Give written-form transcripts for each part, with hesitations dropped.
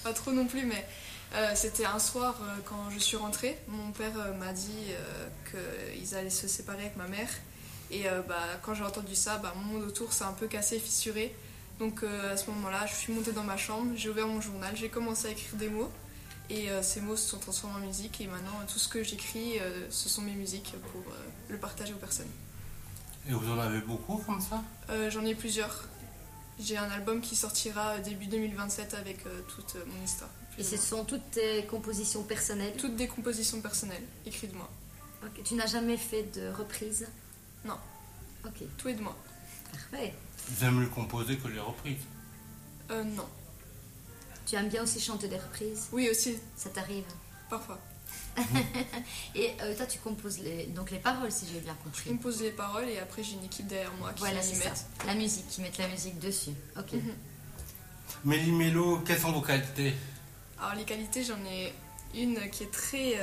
pas trop non plus, mais c'était un soir quand je suis rentrée. Mon père m'a dit qu'ils allaient se séparer avec ma mère. Et quand j'ai entendu ça, mon monde autour s'est un peu cassé, fissuré. Donc à ce moment-là, je suis montée dans ma chambre, j'ai ouvert mon journal, j'ai commencé à écrire des mots. Et ces mots se sont transformés en musique. Et maintenant, tout ce que j'écris, ce sont mes musiques pour le partager aux personnes. Et vous en avez beaucoup comme ça ? J'en ai plusieurs. J'ai un album qui sortira début 2027 avec toute mon histoire. Et ce sont toutes tes compositions personnelles ? Toutes des compositions personnelles, écrites de moi. Okay. Tu n'as jamais fait de reprise ? Non. Ok. Tout est de moi. Parfait. Vous aimez mieux composer que les reprises ? Non. Tu aimes bien aussi chanter des reprises ? Oui, aussi. Ça t'arrive ? Parfois. Et toi, tu composes les paroles, si j'ai bien compris. Je compose les paroles et après j'ai une équipe derrière moi qui voilà, y met la musique, qui met la musique dessus. Ok. Mélie Mélo, quelles sont vos qualités ? Alors les qualités, j'en ai une qui est très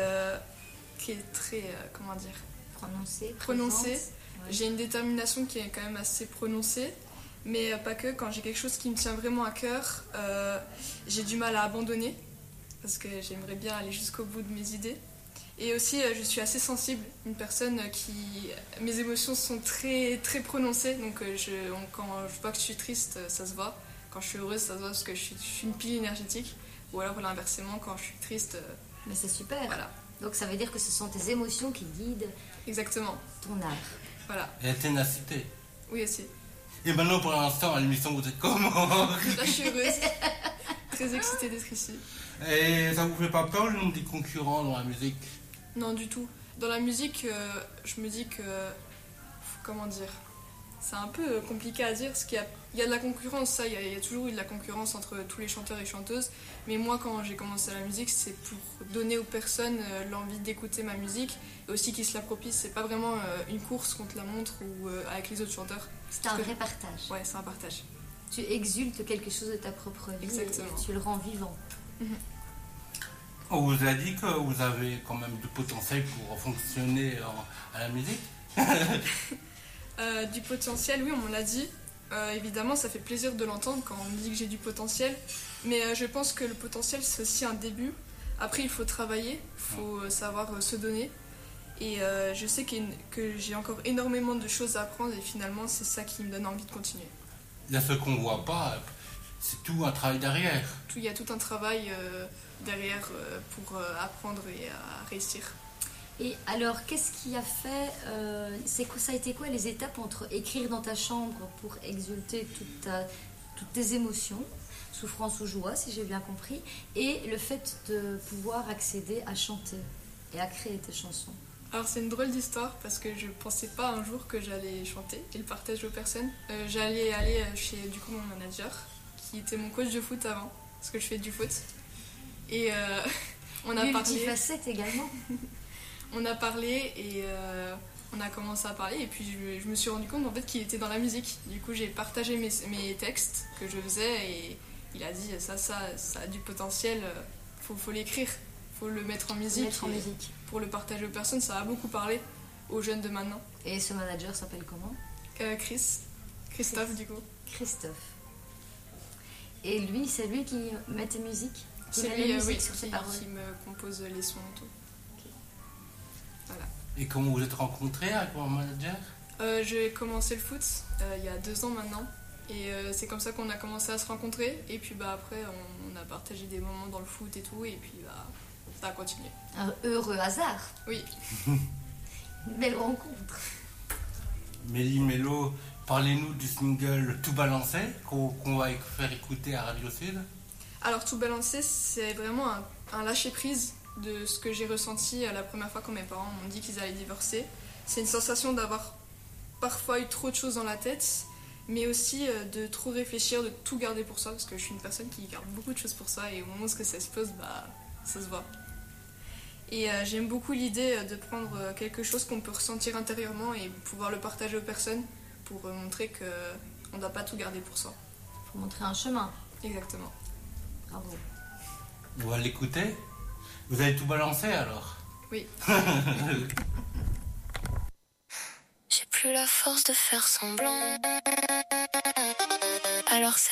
comment dire, prononcée. Ouais. J'ai une détermination qui est quand même assez prononcée, mais pas que. Quand j'ai quelque chose qui me tient vraiment à cœur, j'ai du mal à abandonner parce que j'aimerais bien aller jusqu'au bout de mes idées. Et aussi, je suis assez sensible, une personne mes émotions sont très, très prononcées, donc quand je vois que je suis triste, ça se voit. Quand je suis heureuse, ça se voit parce que je suis une pile énergétique. Ou alors, inversement, quand je suis triste... Mais c'est super. Voilà. Donc ça veut dire que ce sont tes émotions qui guident... Exactement. Ton art. Voilà. Et la ténacité. Oui, aussi. Et maintenant, pour l'instant, à l'émission, vous êtes comment ? Là, je suis heureuse. Très excitée d'être ici. Et ça vous fait pas peur, le nombre des concurrents dans la musique ? Non, du tout. Dans la musique, je me dis que... Comment dire ? C'est un peu compliqué à dire, parce qu'il y a de la concurrence, ça, il y a toujours eu de la concurrence entre tous les chanteurs et chanteuses. Mais moi, quand j'ai commencé la musique, c'est pour donner aux personnes l'envie d'écouter ma musique, et aussi qu'ils se l'approprient. C'est pas vraiment une course contre la montre ou avec les autres chanteurs. C'est un vrai partage. Ouais, c'est un partage. Tu exultes quelque chose de ta propre vie. Exactement. Et tu le rends vivant. On vous a dit que vous avez quand même du potentiel pour fonctionner à la musique ? Du potentiel, oui, on me l'a dit. Évidemment, ça fait plaisir de l'entendre quand on me dit que j'ai du potentiel. Mais je pense que le potentiel, c'est aussi un début. Après, il faut travailler, il faut savoir se donner. Et je sais que j'ai encore énormément de choses à apprendre et finalement, c'est ça qui me donne envie de continuer. Il y a ce qu'on ne voit pas, c'est tout un travail derrière. Il y a tout un travail derrière pour apprendre et à réussir. Et alors, qu'est-ce qui a fait, ça a été quoi les étapes entre écrire dans ta chambre pour exulter toutes tes émotions, souffrance ou joie, si j'ai bien compris, et le fait de pouvoir accéder à chanter et à créer tes chansons? Alors c'est une drôle d'histoire parce que je pensais pas un jour que j'allais chanter et le partager aux personnes. J'allais aller chez mon manager, qui était mon coach de foot avant, parce que je fais du foot. Et on a parlé... Multifacette également. On a parlé et on a commencé à parler et puis je me suis rendu compte en fait qu'il était dans la musique. Du coup j'ai partagé mes textes que je faisais et il a dit ça a du potentiel, faut l'écrire, faut le mettre en musique. Pour le partager aux personnes, ça a beaucoup parlé aux jeunes de maintenant. Et ce manager s'appelle comment? Christophe du coup. Christophe. Et lui, c'est lui qui met tes musiques? C'est lui, oui, qui me compose les sons et tout. Voilà. Et comment vous êtes rencontrés avec mon manager? J'ai commencé le foot il y a 2 ans maintenant. Et c'est comme ça qu'on a commencé à se rencontrer. Et puis après, on a partagé des moments dans le foot et tout. Et puis ça a continué. Un heureux hasard. Oui. Une belle rencontre. Mélie Mélo, parlez-nous du single Tout balancer qu'on va faire écouter à Radio Sud. Alors Tout balancer, c'est vraiment un lâcher-prise de ce que j'ai ressenti la première fois quand mes parents m'ont dit qu'ils allaient divorcer. C'est une sensation d'avoir parfois eu trop de choses dans la tête, mais aussi de trop réfléchir, de tout garder pour soi, parce que je suis une personne qui garde beaucoup de choses pour soi et au moment où ça explose, ça se voit. Et j'aime beaucoup l'idée de prendre quelque chose qu'on peut ressentir intérieurement et pouvoir le partager aux personnes pour montrer qu'on ne doit pas tout garder pour soi. Pour montrer un chemin. Exactement. Bravo. On va l'écouter. Vous allez tout balancer alors? Oui. J'ai plus la force de faire semblant. Alors c'est